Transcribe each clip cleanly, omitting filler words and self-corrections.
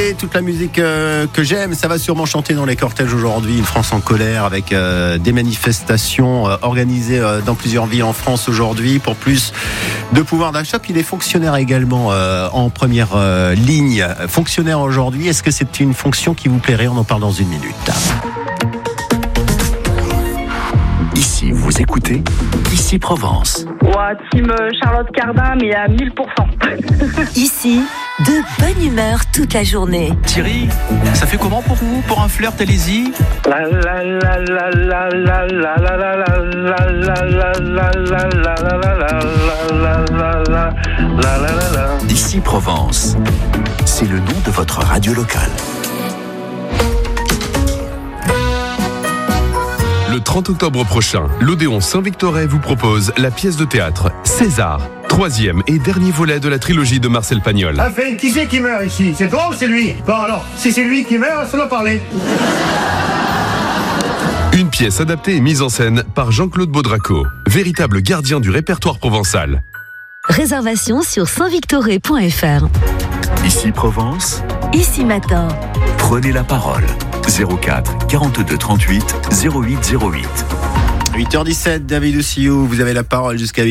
écoutez toute la musique que j'aime. Ça va sûrement chanter dans les cortèges aujourd'hui. Une France en colère avec des manifestations organisées dans plusieurs villes en France aujourd'hui pour plus de pouvoir d'achat. Puis les fonctionnaires également en première ligne. Fonctionnaires aujourd'hui, est-ce que c'est une fonction qui vous plairait? On en parle dans une minute. Ici, vous écoutez Ici Provence. Ouais, team Charlotte Cardin, mais à 1000%. Ici, de bonne humeur toute la journée. Thierry, ça fait comment pour vous? Pour un flirt, allez-y. Ici Provence, c'est le nom de votre radio locale. Le 30 octobre prochain, l'Odéon Saint-Victorais vous propose la pièce de théâtre César, troisième et dernier volet de la trilogie de Marcel Pagnol. Enfin, qui c'est qui meurt ici? C'est toi ou c'est lui? Bon alors, si c'est lui qui meurt, ça doit parler. Une pièce adaptée et mise en scène par Jean-Claude Baudraco, véritable gardien du répertoire provençal. Réservation sur saintvictoré.fr. Ici Provence, Ici matin. prenez la parole. 04 42 38 08 08. 8h17, David Oussiou, vous avez la parole jusqu'à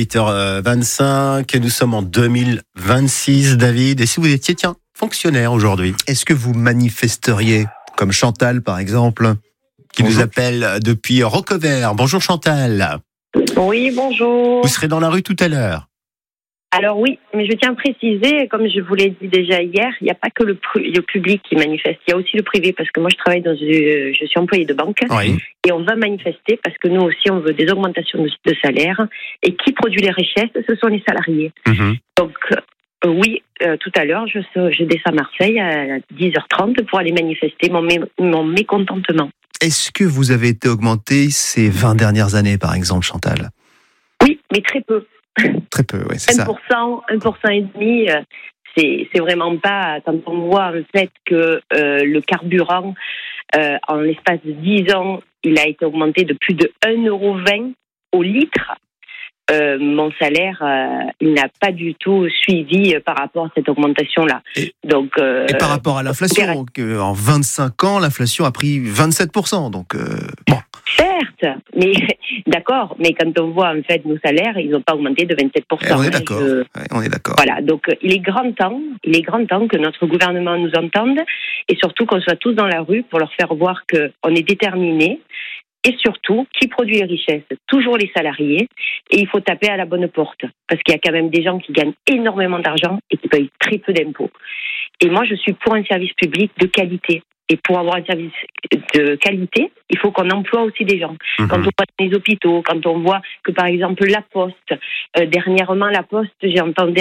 8h25. Nous sommes en 2026, David. Et si vous étiez, fonctionnaire aujourd'hui, est-ce que vous manifesteriez, comme Chantal par exemple, qui nous appelle depuis Roquevert? Bonjour Chantal. Oui, bonjour. Vous serez dans la rue tout à l'heure. Alors oui, mais je tiens à préciser, comme je vous l'ai dit déjà hier, il n'y a pas que le public qui manifeste, il y a aussi le privé, parce que moi je suis employée de banque, Oui. Et on va manifester parce que nous aussi on veut des augmentations de salaire, et qui produit les richesses, ce sont les salariés. Donc oui, tout à l'heure je descends à Marseille à 10h30 pour aller manifester mon mécontentement. Est-ce que vous avez été augmenté ces 20 dernières années par exemple, Chantal? Oui, mais très peu. Très peu, oui, c'est 1%, ça. 1% et demi, c'est vraiment pas, quand on voit en fait que le carburant, en l'espace de 10 ans, il a été augmenté de plus de 1,20€ au litre. Mon salaire, il n'a pas du tout suivi par rapport à cette augmentation-là. Et Donc, par rapport à l'inflation, en 25 ans, l'inflation a pris 27%. Donc, bon. Certes, mais d'accord, mais quand on voit en fait nos salaires, ils n'ont pas augmenté de 27%. On est d'accord. On est d'accord. Voilà, donc il est grand temps que notre gouvernement nous entende et surtout qu'on soit tous dans la rue pour leur faire voir qu'on est déterminés. Et surtout, qui produit les richesses? Toujours les salariés. Et il faut taper à la bonne porte. Parce qu'il y a quand même des gens qui gagnent énormément d'argent et qui payent très peu d'impôts. Et moi, je suis pour un service public de qualité. Et pour avoir un service de qualité, il faut qu'on emploie aussi des gens. Quand on voit dans les hôpitaux, quand on voit que, par exemple, la Poste, dernièrement, la Poste, j'ai entendu